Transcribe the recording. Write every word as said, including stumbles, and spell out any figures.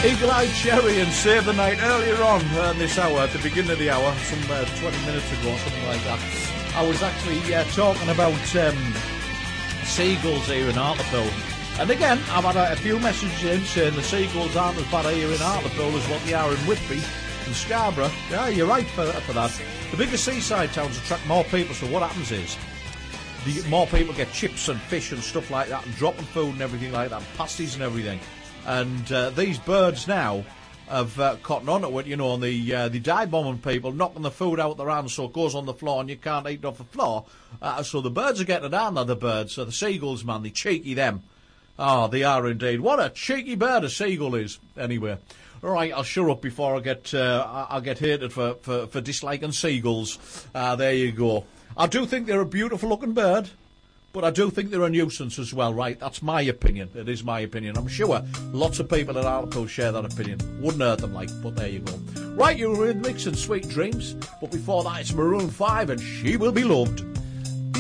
Eagle-Eyed Cherry and Save the Night earlier on uh, this hour, at the beginning of the hour, some uh, twenty minutes ago, something like that. I was actually uh, talking about um, seagulls here in Hartlepool. And again, I've had a, a few messages in saying the seagulls aren't as bad here in Hartlepool as what they are in Whitby and Scarborough. Yeah, you're right for, for that. The bigger seaside towns attract more people, so what happens is the more people get chips and fish and stuff like that and dropping food and everything like that, and pasties and everything. And uh, these birds now have uh, cotton on to it, you know, and the, uh, the dive bombing people, knocking the food out their hands so it goes on the floor and you can't eat it off the floor. Uh, so the birds are getting it down there, the birds. So the seagulls, man, they cheeky them. Oh, they are indeed. What a cheeky bird a seagull is. Anyway, all right, I'll shut up before I get uh, I get hated for, for, for disliking seagulls. Uh, there you go. I do think they're a beautiful-looking bird. But I do think they're a nuisance as well, right? That's my opinion. It is my opinion. I'm sure lots of people at Hartlepool share that opinion. Wouldn't hurt them, like, but there you go. Right, you're in Mix and Sweet Dreams. But before that, it's Maroon five and She Will Be Loved.